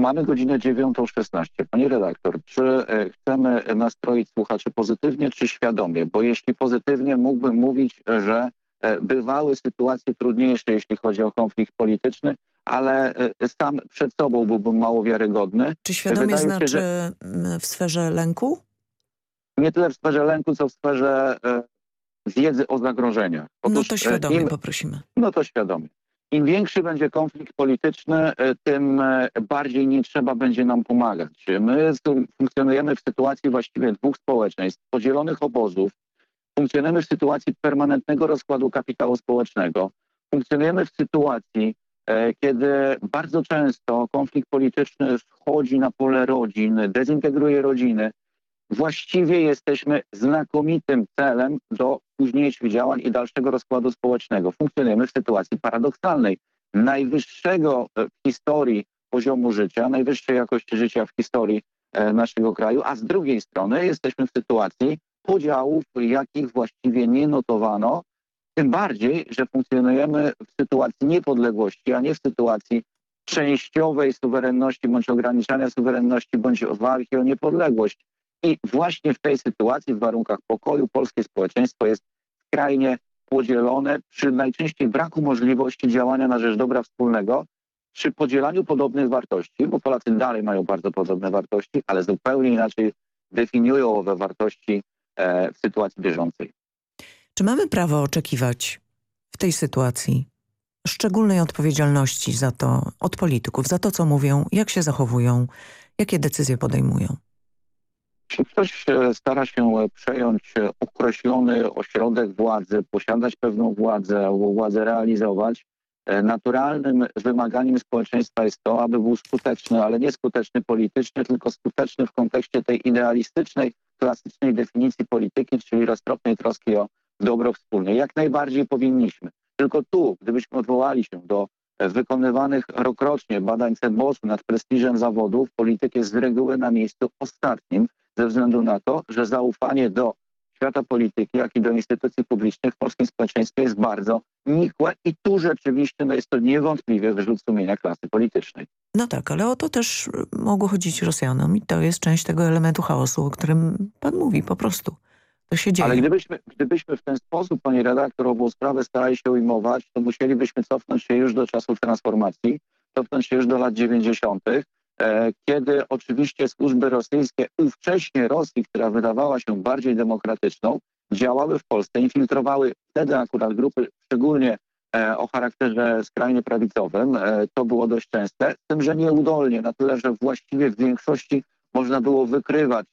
Mamy godzinę 9:16. Pani redaktor, czy chcemy nastroić słuchaczy pozytywnie, czy świadomie? Bo jeśli pozytywnie, mógłbym mówić, że bywały sytuacje trudniejsze, jeśli chodzi o konflikt polityczny, ale sam przed sobą byłbym mało wiarygodny. Czy świadomie Wydaje mi się, znaczy że w sferze lęku? nie tyle w sferze lęku, co w sferze wiedzy o zagrożeniach. No Otóż to świadomie poprosimy. no to świadomie. Im większy będzie konflikt polityczny, tym bardziej nie trzeba będzie nam pomagać. My funkcjonujemy w sytuacji właściwie dwóch społeczeństw, podzielonych obozów, funkcjonujemy w sytuacji permanentnego rozkładu kapitału społecznego, funkcjonujemy w sytuacji, kiedy bardzo często konflikt polityczny wchodzi na pole rodzin, dezintegruje rodziny. Właściwie jesteśmy znakomitym celem do późniejszych działań i dalszego rozkładu społecznego. Funkcjonujemy w sytuacji paradoksalnej. Najwyższego w historii poziomu życia, najwyższej jakości życia w historii naszego kraju, a z drugiej strony jesteśmy w sytuacji podziałów, jakich właściwie nie notowano. Tym bardziej, że funkcjonujemy w sytuacji niepodległości, a nie w sytuacji częściowej suwerenności, bądź ograniczania suwerenności, bądź walki o niepodległość. I właśnie w tej sytuacji, w warunkach pokoju, polskie społeczeństwo jest skrajnie podzielone przy najczęściej braku możliwości działania na rzecz dobra wspólnego, przy podzielaniu podobnych wartości, bo Polacy dalej mają bardzo podobne wartości, ale zupełnie inaczej definiują owe wartości w sytuacji bieżącej. Czy mamy prawo oczekiwać w tej sytuacji szczególnej odpowiedzialności za to od polityków, za to, co mówią, jak się zachowują, jakie decyzje podejmują? Jeśli ktoś stara się przejąć określony ośrodek władzy, posiadać pewną władzę realizować, naturalnym wymaganiem społeczeństwa jest to, aby był skuteczny, ale nie skuteczny politycznie, tylko skuteczny w kontekście tej idealistycznej, klasycznej definicji polityki, czyli roztropnej troski o dobro wspólne. Jak najbardziej powinniśmy. Tylko tu, gdybyśmy odwołali się do wykonywanych rokrocznie badań CBOS-u nad prestiżem zawodów, polityk jest z reguły na miejscu ostatnim, ze względu na to, że zaufanie do świata polityki, jak i do instytucji publicznych w polskim społeczeństwie jest bardzo nikłe i tu rzeczywiście jest to niewątpliwie wyrzut sumienia klasy politycznej. No tak, ale o to też mogło chodzić Rosjanom i to jest część tego elementu chaosu, o którym pan mówi po prostu. To się dzieje. Ale gdybyśmy w ten sposób, pani redaktor, ową sprawę starali się ujmować, to musielibyśmy cofnąć się już do czasów transformacji, cofnąć się już do lat 90., kiedy oczywiście służby rosyjskie, ówcześnie Rosji, która wydawała się bardziej demokratyczną, działały w Polsce, infiltrowały wtedy akurat grupy szczególnie o charakterze skrajnie prawicowym. To było dość częste, z tym, że nieudolnie, na tyle, że właściwie w większości można było wykrywać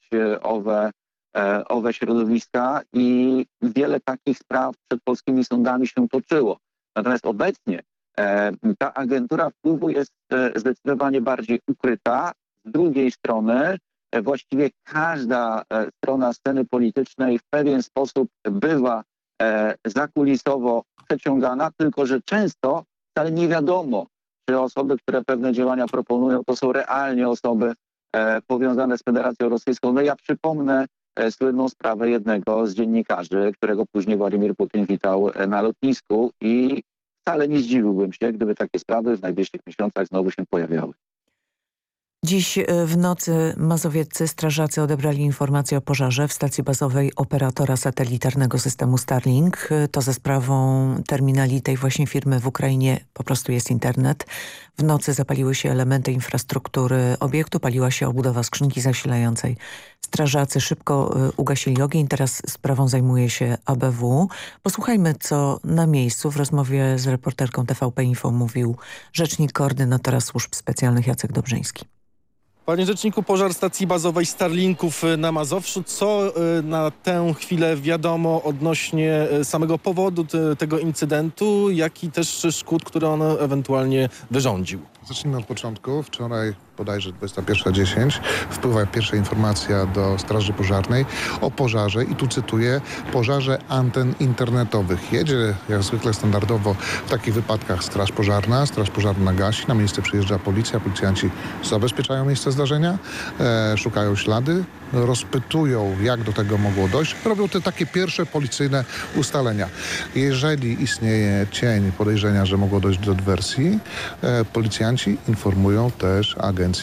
owe środowiska i wiele takich spraw przed polskimi sądami się toczyło. Natomiast obecnie ta agentura wpływu jest zdecydowanie bardziej ukryta. Z drugiej strony właściwie każda strona sceny politycznej w pewien sposób bywa zakulisowo przeciągana, tylko że często wcale nie wiadomo, czy osoby, które pewne działania proponują, to są realnie osoby powiązane z Federacją Rosyjską. No ja przypomnę słynną sprawę jednego z dziennikarzy, którego później Władimir Putin witał na lotnisku i wcale nie zdziwiłbym się, gdyby takie sprawy w najbliższych miesiącach znowu się pojawiały. Dziś w nocy mazowieccy strażacy odebrali informację o pożarze w stacji bazowej operatora satelitarnego systemu Starlink. To za sprawą terminali tej właśnie firmy w Ukrainie po prostu jest internet. W nocy zapaliły się elementy infrastruktury obiektu, paliła się obudowa skrzynki zasilającej. Strażacy szybko ugasili ogień, teraz sprawą zajmuje się ABW. Posłuchajmy, co na miejscu w rozmowie z reporterką TVP Info mówił rzecznik koordynatora służb specjalnych Jacek Dobrzyński. Panie rzeczniku, pożar stacji bazowej Starlinków na Mazowszu. Co na tę chwilę wiadomo odnośnie samego powodu tego incydentu, jak i też szkód, które on ewentualnie wyrządził? Zacznijmy od początku. Wczoraj bodajże 21:10 wpływa pierwsza informacja do Straży Pożarnej o pożarze i tu cytuję, pożarze anten internetowych. Jedzie jak zwykle standardowo w takich wypadkach Straż Pożarna gasi, na miejsce przyjeżdża policja, policjanci zabezpieczają miejsce zdarzenia, szukają ślady, rozpytują, jak do tego mogło dojść, robią te takie pierwsze policyjne ustalenia. Jeżeli istnieje cień podejrzenia, że mogło dojść do dywersji, policjanci informują też agencję